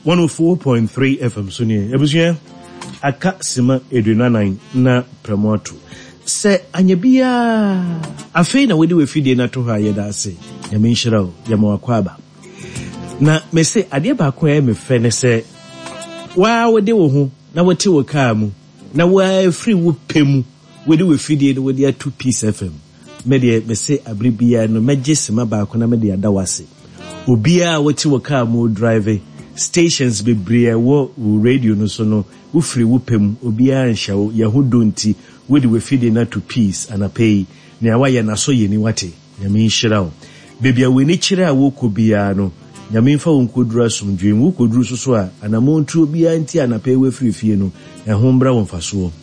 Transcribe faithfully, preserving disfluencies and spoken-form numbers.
one oh four point three F M Suni. Ebusia aka sima edunanan na promoto. Se anyebia afei na wedi we fidie na to ha yeda ase. Ya menhira ya mawakwaba. Na me se ade ba ko e me fe ne se wa wode wo ho na wote wo kaa mu na wa free wo pemu wedi we fidie no wedi two piece F M. Me de me se abribia no meje sima ba ko na me de adawase. Obia wote wo kaa mu drive stations bebre wo radio no so no wo free wo pem obia nhya wo yahodo nti we de we feed na to peace and a pay na awaye na so ye ni wate nyame nhira wo bebia we ni kire a wo kobia no nyame mfa wo nkodura somdwem wo koduru so so a anamontu obia nti anape we free fie no ehom bra wo mfaso